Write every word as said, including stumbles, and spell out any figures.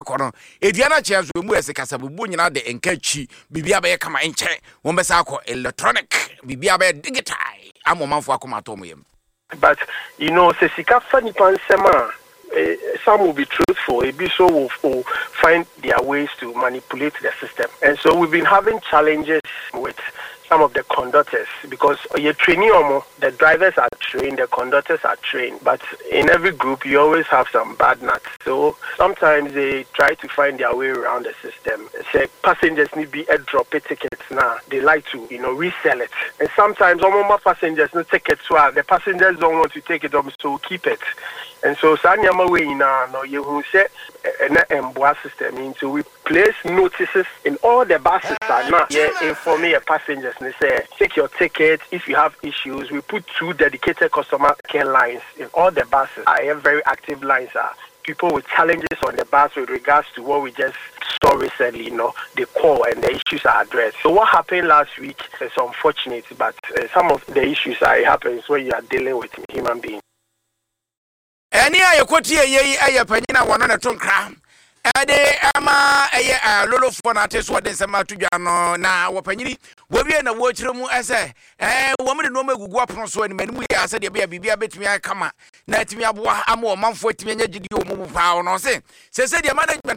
kono ediana che aso mu ese kasa bubu nyina de enkachi bibia be kama enche won be sa akọ electronic bibia be digital amomanfo akoma to mo yem. But you know, se sika fani pansema, some will be truthful, a bit so will, will find their ways to manipulate the system. And so we've been having challenges with some of the conductors because you're training, the drivers are trained, the conductors are trained, but in every group you always have some bad nuts. So sometimes they try to find their way around the system. Say passengers need be a drop tickets now. They like to, you know, resell it. And sometimes all more passengers no tickets well. The passengers don't want to take it up, so keep it. And so Sanyama way now no you who say an emboa system into we place notices in all the buses are now yeah, inform your passengers and say take your ticket if you have issues. We put two dedicated customer care lines in all the buses. I have very active lines are people with challenges on the bus with regards to what we just saw recently, you know, they call and the issues are addressed. So what happened last week is unfortunate, but uh, some of the issues are happens when you are dealing with human beings. Any aye kwoti ye aye panyina wono ne tonkra ade ama aye lolo fo na teso de nsema tudwa no na wo panyini wo wie na wo kire mu ese eh wo me de no magugu apon so ani manimu ya ase de bia bibia betumi akama na atimi aboa ama o manfo atimi anya gidi o mu pa no se se se de management